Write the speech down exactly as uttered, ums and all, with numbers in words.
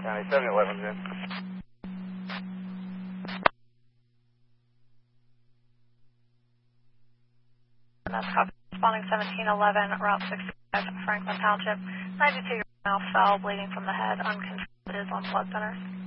County seven eleven's in. That's copy. Responding seventeen eleven, Route sixty-five, Franklin Township. ninety-two year old male fell, bleeding from the head, uncontrolled, is on blood thinners.